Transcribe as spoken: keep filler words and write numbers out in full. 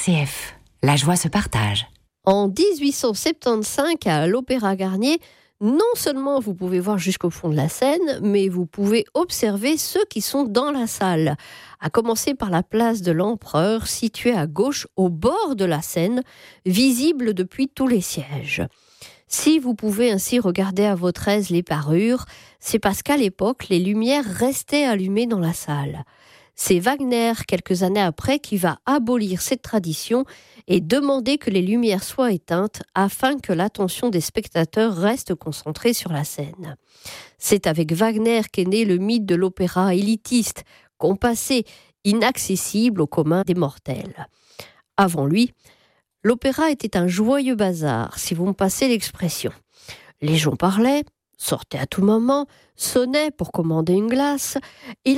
C F, la joie se partage. En dix-huit cent soixante-quinze, à l'Opéra Garnier, non seulement vous pouvez voir jusqu'au fond de la scène, mais vous pouvez observer ceux qui sont dans la salle. À commencer par la place de l'Empereur, située à gauche au bord de la scène, visible depuis tous les sièges. Si vous pouvez ainsi regarder à votre aise les parures, c'est parce qu'à l'époque, les lumières restaient allumées dans la salle. C'est Wagner, quelques années après, qui va abolir cette tradition et demander que les lumières soient éteintes afin que l'attention des spectateurs reste concentrée sur la scène. C'est avec Wagner qu'est né le mythe de l'opéra élitiste, compassé, inaccessible au commun des mortels. Avant lui, l'opéra était un joyeux bazar, si vous me passez l'expression. Les gens parlaient, sortaient à tout moment, sonnaient pour commander une glace, et